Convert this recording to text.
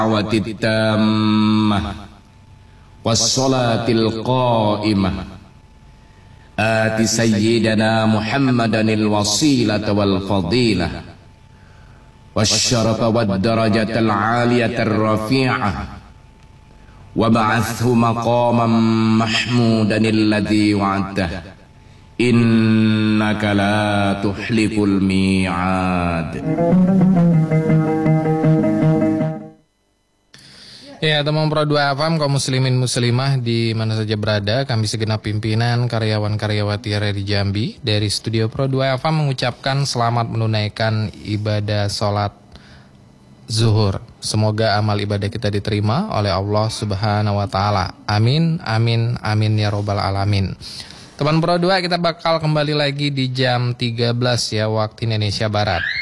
التامة والصلاة القائمة آت سيدنا محمدا الوسيلة والفضيلة والشرف والدرجة العالية الرفيعة وبعثه مقاما محمودا الذي وعدته إنك لا تخلف الميعاد. Ya, teman Pro 2 FM, kaum muslimin muslimah di mana saja berada, kami segenap pimpinan karyawan-karyawati RRI Jambi dari studio Pro 2 FM mengucapkan selamat menunaikan ibadah sholat zuhur. Semoga amal ibadah kita diterima oleh Allah Subhanahu wa taala. Amin, amin, amin ya robbal alamin. Teman Pro 2, kita bakal kembali lagi di jam 13 ya waktu Indonesia Barat.